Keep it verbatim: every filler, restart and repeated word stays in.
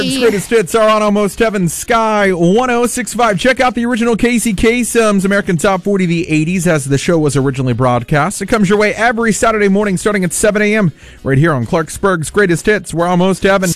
Greatest hits are on Almost Heaven Sky one oh six point five. Check out the original Casey Kasem's American Top forty of the eighties as the show was originally broadcast. It comes your way every Saturday morning starting at seven a.m. right here on Clarksburg's Greatest Hits. We're Almost Heaven.